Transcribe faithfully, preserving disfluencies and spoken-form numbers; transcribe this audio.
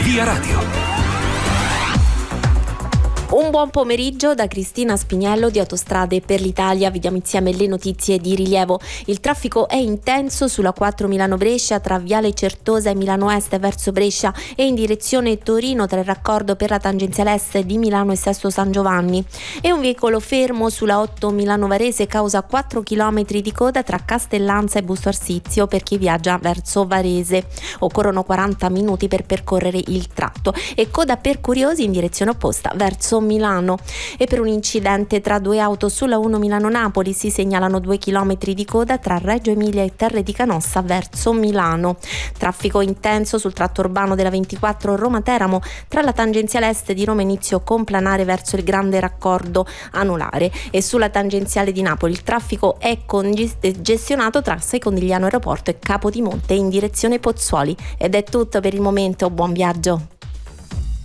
Via Radio. Un buon pomeriggio da Cristina Spiniello di Autostrade per l'Italia. Vediamo insieme le notizie di rilievo. Il traffico è intenso sulla quattro Milano-Brescia tra Viale Certosa e Milano Est verso Brescia e in direzione Torino tra il raccordo per la tangenziale est di Milano e Sesto San Giovanni. E un veicolo fermo sulla otto Milano-Varese causa quattro chilometri di coda tra Castellanza e Busto Arsizio per chi viaggia verso Varese. Occorrono quaranta minuti per percorrere il tratto e coda per curiosi in direzione opposta verso Milano. E per un incidente tra due auto sulla uno Milano-Napoli si segnalano due chilometri di coda tra Reggio Emilia e Terre di Canossa verso Milano. Traffico intenso sul tratto urbano della ventiquattro Roma-Teramo tra la tangenziale est di Roma inizio Complanare verso il grande raccordo anulare e sulla tangenziale di Napoli il traffico è congestionato tra Secondigliano Aeroporto e Capodimonte in direzione Pozzuoli. Ed è tutto per il momento, buon viaggio.